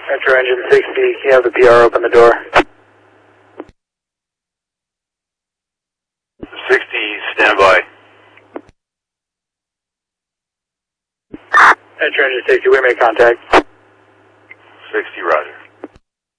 Metro engine 60, can you have the PR open the door? 60, stand by. Metro engine 60, we make contact. 60, roger.